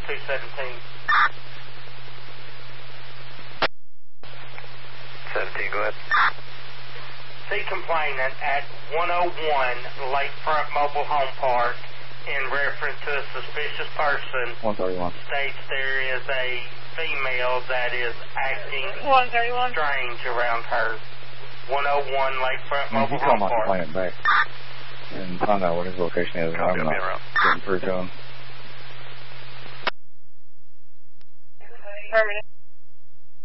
217. 17, go ahead. See complainant at 101 Lakefront Mobile Home Park in reference to a suspicious person. 131. States there is a female that is acting 131. strange around her. 101 Lakefront Mobile You call Home my Park. complainant back and find out what his location is. Copy, I'm I'll be not around. getting through to him. Permanent.